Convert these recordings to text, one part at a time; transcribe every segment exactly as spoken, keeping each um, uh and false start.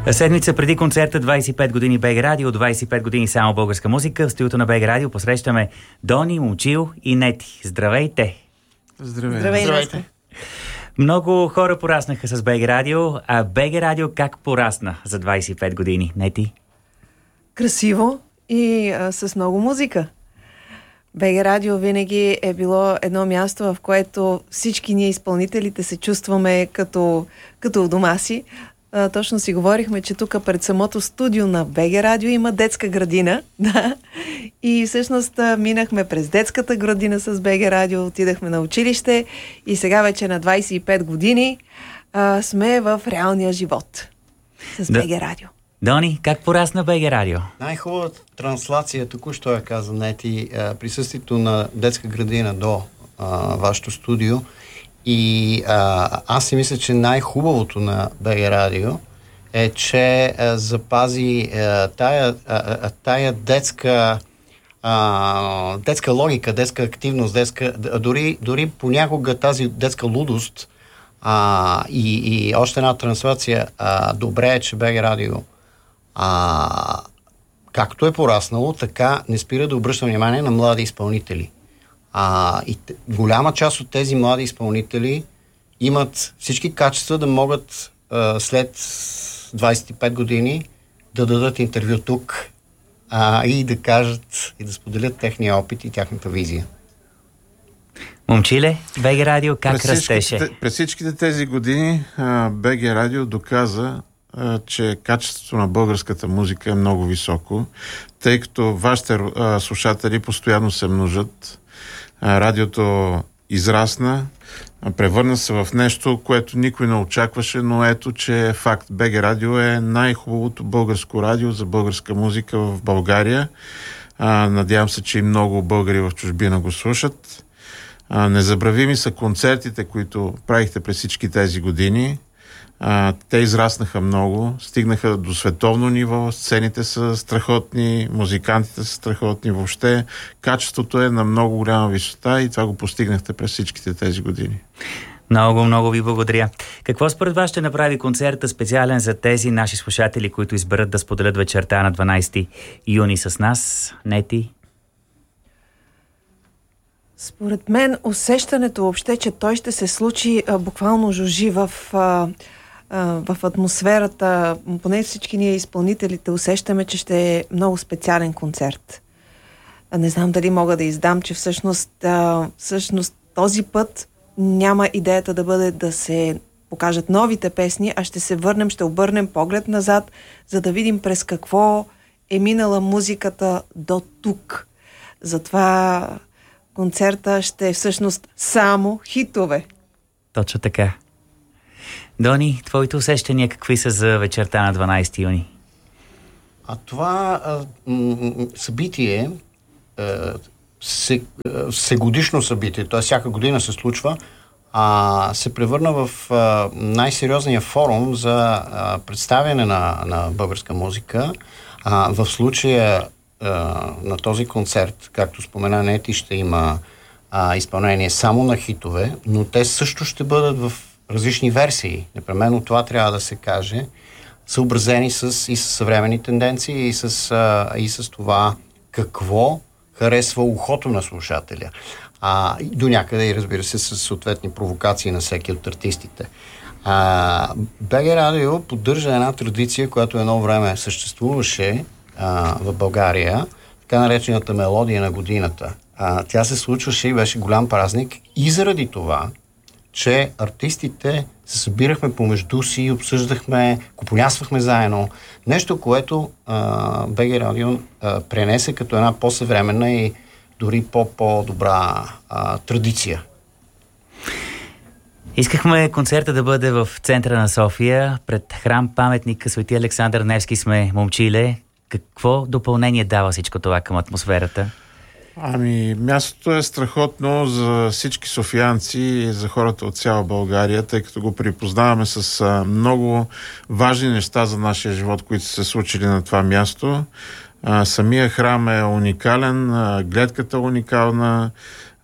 Седмица преди концерта двайсет и пет години БГ Радио, двайсет и пет години само българска музика. В студиото на БГ Радио посрещаме Дони, Момчил и Нети. Здравейте! Здравейте! Здравейте! Здравейте. Много хора пораснаха с БГ Радио, а БГ Радио как порасна за двайсет и пет години? Нети? Красиво и а, с много музика. БГ Радио винаги е било едно място, в което всички ние изпълнителите се чувстваме като, като у дома си. А, точно си говорихме, че тук пред самото студио на БГ Радио има детска градина. Да. И всъщност минахме през детската градина с БГ Радио, отидахме на училище и сега вече на двайсет и пет години а, сме в реалния живот с БГ Радио. Дони, как порасна БГ Радио? Най-хубавата транслация, току-що я каза Нети, присъствието на детска градина до а, вашето студио. И а, аз си мисля, че най-хубавото на БГ Радио е, че а, запази а, тая, а, тая детска, а, детска логика, детска активност, детска, дори, дори понякога тази детска лудост а, и, и още една транслация. А, добре е, че БГ Радио а, както е пораснало, така не спира да обръща внимание на млади изпълнители. А, и т- голяма част от тези млади изпълнители имат всички качества да могат а, след двайсет и пет години да дадат интервю тук а, и да кажат и да споделят техния опит и тяхната визия. Момчиле, БГ Радио как през растеше? Всичките, през всичките тези години а, БГ Радио доказа, а, че качеството на българската музика е много високо, тъй като вашите а, слушатели постоянно се множат. А, радиото израсна, а, превърна се в нещо, което никой не очакваше, но ето, че е факт. БГ Радио е най-хубавото българско радио за българска музика в България. А, надявам се, че и много българи в чужбина го слушат. А, незабравими са концертите, които правихте през всички тези години. А, те израснаха много, стигнаха до световно ниво, сцените са страхотни, музикантите са страхотни, въобще качеството е на много голяма висота и това го постигнахте през всичките тези години. Много, много ви благодаря. Какво според вас ще направи концерта специален за тези наши слушатели, които изберат да споделят вечерта на дванайсети юни с нас? Нети? Според мен усещането въобще, че той ще се случи а, буквално жужи в, а, а, в атмосферата, поне всички ние изпълнителите усещаме, че ще е много специален концерт. А не знам дали мога да издам, че всъщност, а, всъщност този път няма идеята да бъде да се покажат новите песни, а ще се върнем, ще обърнем поглед назад, за да видим през какво е минала музиката до тук. Затова концерта ще е всъщност само хитове. Точно така. Дони, твоите усещания какви са за вечерта на дванайсети юни? А това а, м- събитие, а, се, а, всегодишно събитие, т.е. всяка година се случва, а, се превърна в а, най-сериозния форум за а, представяне на, на българска музика. А, в случая на този концерт, както спомена Нети, ще има а, изпълнение само на хитове, но те също ще бъдат в различни версии. Непременно това трябва да се каже, съобразени с, и с съвременни тенденции, и с, а, и с това какво харесва ухото на слушателя. А, до някъде и разбира се с съответни провокации на всеки от артистите. А, БГ Радио поддържа една традиция, която едно време съществуваше а, в България, така наречената мелодия на годината. А, тя се случваше и беше голям празник и заради това, че артистите се събирахме помежду си и обсъждахме, компонясвахме заедно. Нещо, което а, БГ Радио а, пренесе като една по-съвременна и дори по-по-добра а, традиция. Искахме концерта да бъде в центъра на София, пред храм паметника Свети Александър Невски сме, Момчиле. Какво допълнение дава всичко това към атмосферата? Ами, мястото е страхотно за всички софиянци и за хората от цяла България, тъй като го припознаваме с а, много важни неща за нашия живот, които са се случили на това място. А, самия храм е уникален, а, гледката е уникална,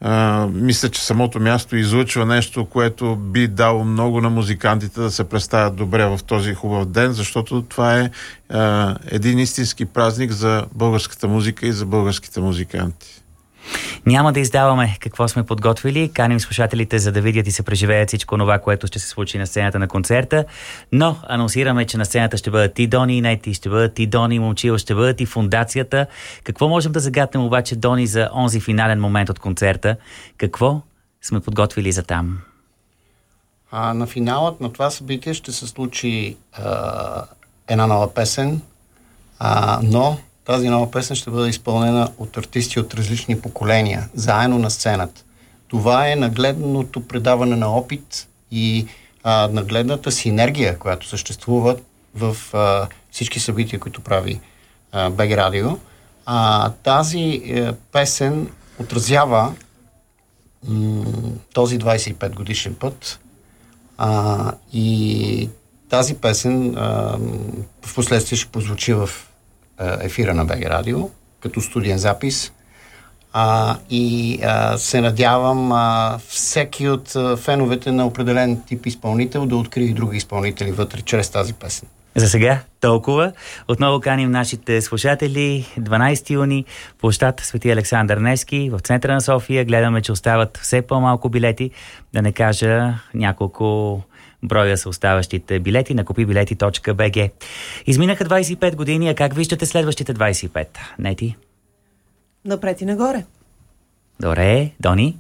А, мисля, че самото място излъчва нещо, което би дало много на музикантите да се представят добре в този хубав ден, защото това е а, един истински празник за българската музика и за българските музиканти. Няма да издаваме какво сме подготвили. Каним слушателите, за да видят и се преживеят всичко това, което ще се случи на сцената на концерта. Но анонсираме, че на сцената ще бъдат и Дони и Нети, ще бъдат и Дони и Момчил, ще бъдат и Фондацията. Какво можем да загатнем обаче, Дони, за онзи финален момент от концерта? Какво сме подготвили за там? А, на финалът на това събитие ще се случи а, една нова песен, а, но тази нова песен ще бъде изпълнена от артисти от различни поколения, заедно на сцената. Това е нагледното предаване на опит и а, нагледната синергия, която съществува в а, всички събития, които прави а, БГ Радио. А, тази е, песен отразява м- този двайсет и пет годишен път а, и тази песен а, в последствие ще позвучи в ефира на БГ Радио, като студиен запис. А, и а, се надявам а, всеки от а, феновете на определен тип изпълнител да открие и други изпълнители вътре чрез тази песен. За сега толкова. Отново каним нашите слушатели. дванайсети юни, площад Свети Александър Невски в центъра на София. Гледаме, че остават все по-малко билети. Да не кажа няколко броя са оставащите билети на купи билети точка би джи. Изминаха двайсет и пет години, а как виждате следващите двайсет и пет? Нети? Напред и нагоре. Добре, Дони?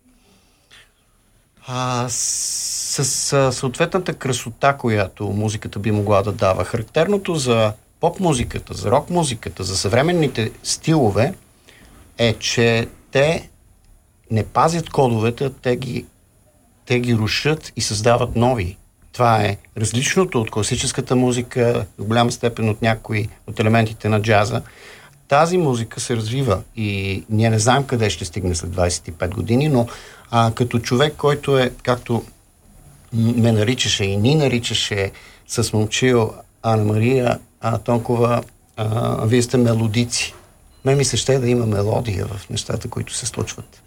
А, с, с съответната красота, която музиката би могла да дава. Характерното за поп-музиката, за рок-музиката, за съвременните стилове е, че те не пазят кодовете, те ги те ги рушат и създават нови. Това е различното от класическата музика, в голяма степен от някои от елементите на джаза. Тази музика се развива и ние не знаем къде ще стигне след двайсет и пет години, но а, като човек, който е, както ме наричаше и ни наричаше с Момчил Ана Мария а, Тонкова, а, вие сте мелодици. Ме ми се ще да има мелодия в нещата, които се случват.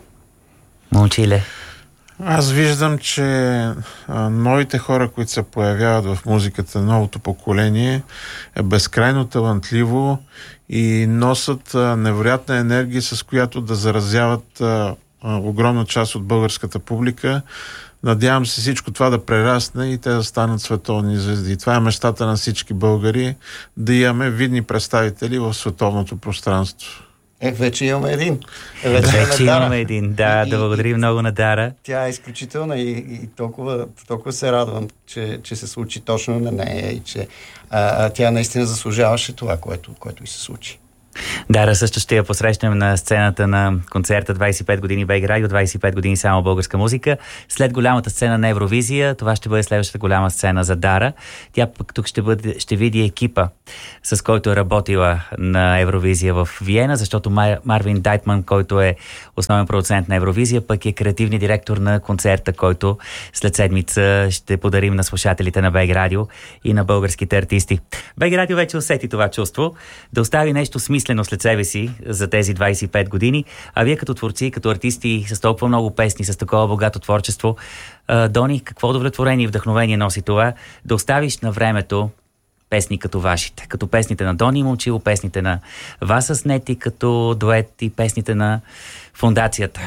Момчиле? Аз виждам, че а, новите хора, които се появяват в музиката, новото поколение е безкрайно талантливо и носят а, невероятна енергия, с която да заразяват а, а, огромна част от българската публика. Надявам се всичко това да прерасне и те да станат световни звезди. Това е мечтата на всички българи, да имаме видни представители в световното пространство. Е, вече имаме един. Е, вече вече имаме един, да. И, да благодарим и, много на Дара. Тя е изключителна и, и толкова, толкова се радвам, че, че се случи точно на нея и че а, тя наистина заслужаваше това, което, което и се случи. Дара също ще я посрещнем на сцената на концерта двайсет и пет години БГ Радио, двайсет и пет години само българска музика. След голямата сцена на Евровизия, това ще бъде следващата голяма сцена за Дара. Тя пък тук ще, бъде, ще види екипа, с който е работила на Евровизия в Виена, защото Марвин Дайтман, който е основен продуцент на Евровизия, пък е креативният директор на концерта, който след седмица ще подарим на слушателите на БГ Радио и на българските артисти. БГ Радио вече усети това чувство, да остави нещо смислено след себе си за тези двайсет и пет години, а вие като творци, като артисти с толкова много песни, с такова богато творчество, Дони, какво удовлетворение и вдъхновение носи това да оставиш на времето песни като вашите, като песните на Дони Момчил, песните на вас с Нети като дует и песните на Фондацията?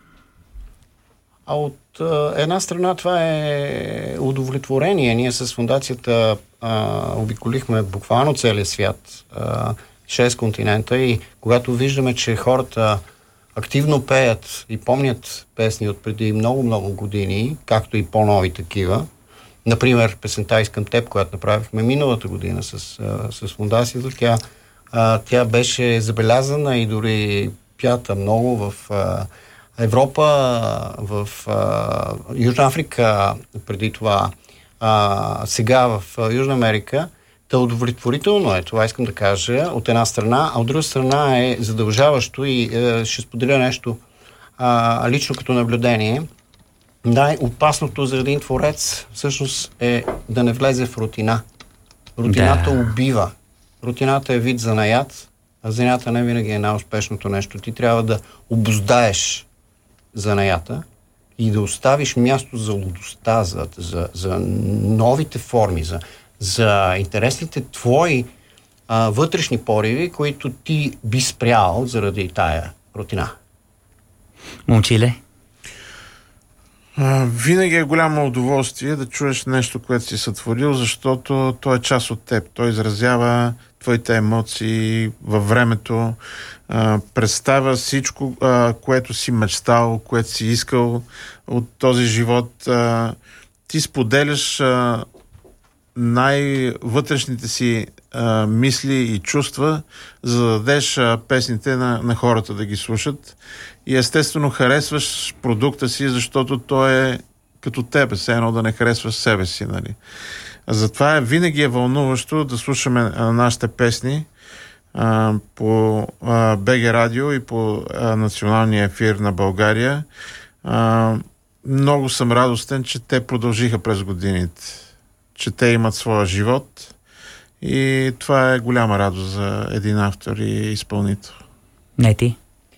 А от а, една страна това е удовлетворение. Ние с Фондацията а, обиколихме буквално целия свят, а, шест континента, и когато виждаме, че хората активно пеят и помнят песни от преди много-много години, както и по-нови такива, например песента "Искам теб", която направихме миналата година с, с Фондацията, тя, тя беше забелязана и дори пята много в Европа, в Южна Африка преди това, сега в Южна Америка. Та удовлетворително е, това искам да кажа, от една страна, а от друга страна е задължаващо и е, ще споделя нещо а, лично като наблюдение. Най-опасното за един творец всъщност е да не влезе в рутина. Рутината да. убива. Рутината е вид занаят, а занята не винаги е най-успешното нещо. Ти трябва да обуздаеш занаята и да оставиш място за лудостта, за, за, за новите форми, за, за интересните твои а, вътрешни пориви, които ти би спрял заради тая рутина. Момчиле? А, винаги е голямо удоволствие да чуеш нещо, което си сътворил, защото то е част от теб. Той изразява твоите емоции във времето, а, представя всичко, а, което си мечтал, което си искал от този живот. А, ти споделяш а, най-вътрешните си а, мисли и чувства, за да дадеш а, песните на, на хората да ги слушат. И естествено харесваш продукта си, защото той е като тебе, все едно да не харесваш себе си, нали? Затова е, винаги е вълнуващо да слушаме а, нашите песни а, по а, БГ Радио и по а, националния ефир на България. А, много съм радостен, че те продължиха през годините, че те имат своя живот и това е голяма радост за един автор и изпълнител. Не ти?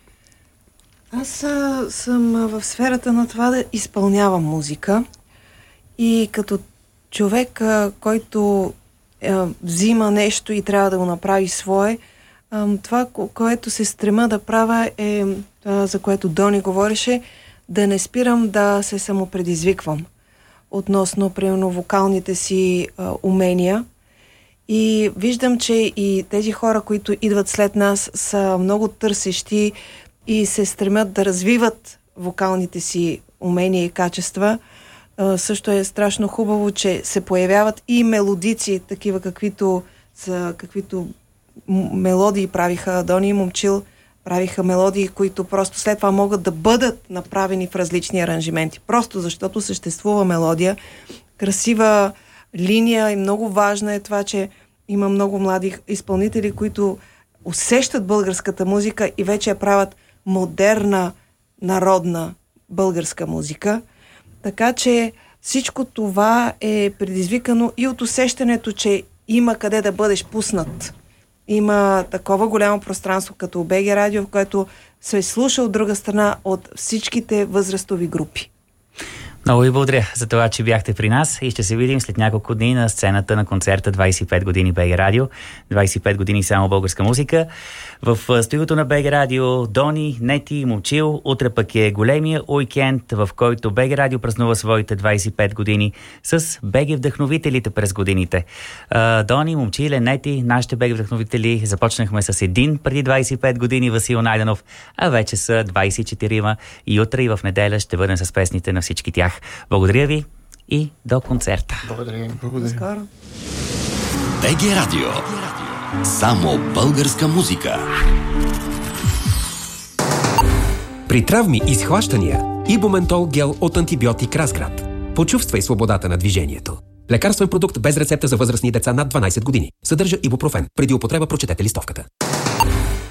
Аз а, съм а, в сферата на това да изпълнявам музика и като човек, а, който а, взима нещо и трябва да го направи свое, а, това, което се стрема да правя е, а, за което Дони говореше, да не спирам да се самопредизвиквам относно, примерно, вокалните си а, умения. И виждам, че и тези хора, които идват след нас, са много търсещи и се стремят да развиват вокалните си умения и качества. А, също е страшно хубаво, че се появяват и мелодици, такива каквито, са, каквито м- мелодии правиха Дони и Момчил, правиха мелодии, които просто след това могат да бъдат направени в различни аранжименти. Просто защото съществува мелодия, красива линия и много важно е това, че има много млади изпълнители, които усещат българската музика и вече я правят модерна, народна българска музика. Така че всичко това е предизвикано и от усещането, че има къде да бъдеш пуснат. Има такова голямо пространство като БГ Радио, в което се слуша от друга страна от всичките възрастови групи. Много ви благодаря за това, че бяхте при нас и ще се видим след няколко дни на сцената на концерта двайсет и пет години БГ Радио. двайсет и пет години само българска музика. В студиото на БГ Радио Дони, Нети, Момчил. Утре пък е големия уикенд, в който БГ Радио празнува своите двайсет и пет години с БГ вдъхновителите през годините. Дони, Момчиле, Нети, нашите БГ вдъхновители. Започнахме с един преди двайсет и пет години, Васил Найденов, а вече са двайсет и четири и утре и в неделя ще бъдем с песните на всички тях. Благодаря ви и до концерта. Благодаря. До скоро. БГ Радио. Само българска музика. При травми и схващания Ибументол гел от антибиотик Разград. Почувствай свободата на движението. Лекарствен продукт без рецепта за възрастни деца над дванайсет години. Съдържа ибупрофен. Преди употреба прочетете листовката.